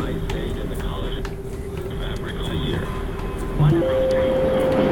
I stayed in the college fabric all year. One